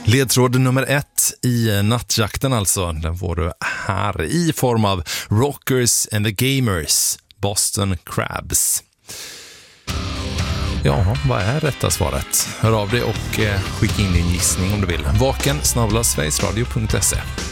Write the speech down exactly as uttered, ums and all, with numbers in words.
Ledtråd nummer ett i nattjakten alltså, den får du här i form av Rockers and the Gamers, Boston Crabs. Ja, vad är rätta svaret? Hör av dig och skicka in din gissning om du vill. Vaken snabel-a sverigesradio punkt se.